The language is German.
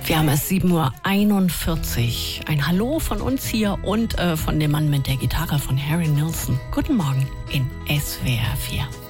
Wir haben es 7:41 Uhr. Ein Hallo von uns hier und von dem Mann mit der Gitarre von Harry Nilsson. Guten Morgen in SWR 4.